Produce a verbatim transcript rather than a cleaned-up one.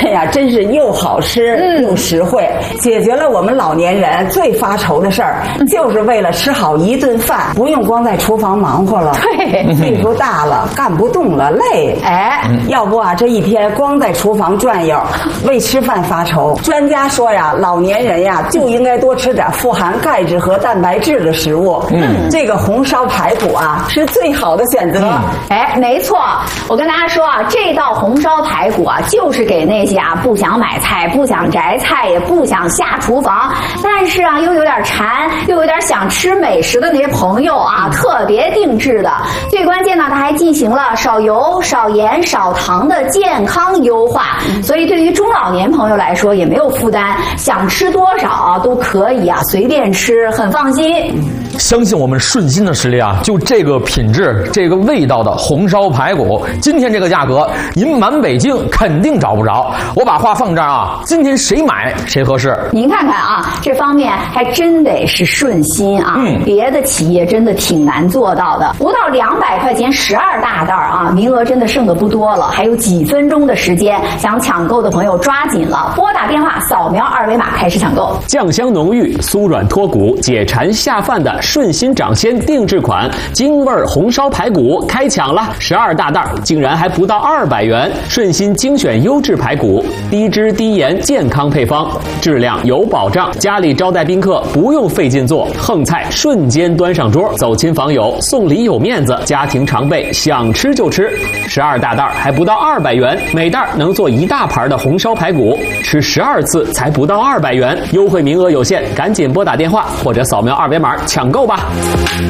呀，真是又好吃、嗯、又实惠，解决了我们老年人最发愁的事儿，嗯、就是为了吃好一顿饭，不用光在厨房忙活了。 对， 岁数大了，干不动了，累。哎，嗯、要不啊，这一天光在厨房转悠，为吃饭发愁。专家说呀，老年人呀就应该多吃点富含钙质和蛋白质的食物。嗯，这个红烧排骨啊是最好的选择。嗯、 哎，没错，我跟大家说啊，这道红烧排骨啊，就是给那些啊不想买菜、不想摘菜、也不想下厨房，但是啊又有点馋、又有点想吃美食的那些朋友啊，特别定制的。最关键呢，它还进行了少油、少盐、少糖的健康优化，所以对于中老年朋友来说也没有负担，想吃多少啊都可以啊，随便吃，很放心。 相信我们顺心的实力啊，就这个品质、这个味道的红烧排骨，今天这个价格，您满北京肯定找不着。我把话放这儿啊，今天谁买谁合适。 您看看啊，这方面还真得是顺心啊，嗯、别的企业真的挺难做到的。不到两百块钱十二大袋啊，名额真的剩的不多了，还有几分钟的时间，想抢购的朋友抓紧了，拨打电话扫描二维码开始抢购。 酱香浓郁、酥软脱骨、解馋下饭的顺心掌鲜定制款京味红烧排骨开抢了，十二大袋竟然还不到二百元。顺心精选优质排骨，低脂低盐健康配方，质量有保障。家里招待宾客不用费劲做，横菜瞬间端上桌，走亲访友送礼有面子，家庭常备想吃就吃。十二大袋还不到二百元，每袋能做一大盘的红烧排骨，吃十二次才不到二百元，优惠名额有限，赶紧拨打电话或者扫描二维码抢购吧。